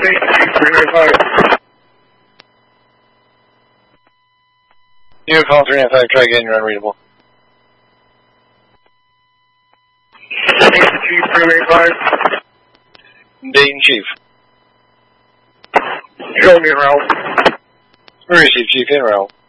395. You call 395, try again, you're unreadable. Chief 395. Dayton Chief. Show me, Ralph. We received Chief in Ralph.